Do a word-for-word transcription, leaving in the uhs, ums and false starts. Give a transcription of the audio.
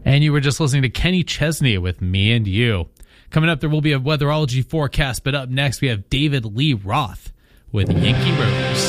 And you were just listening to Kenny Chesney with Me and You. Coming up, there will be a weatherology forecast, but up next we have David Lee Roth with Yankee Rose.